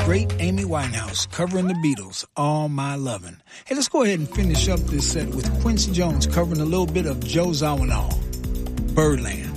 great Amy Winehouse covering the Beatles, All My Lovin'. Hey, let's go ahead and finish up this set with Quincy Jones covering a little bit of Joe Zawinul, Birdland.